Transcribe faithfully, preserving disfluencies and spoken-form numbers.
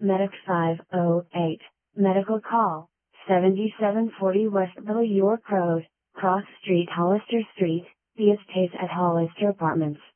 Medic five oh eight, medical call, seventy-seven forty Westville York Road, Cross Street Hollister Street, The Estates at Hollister Apartments.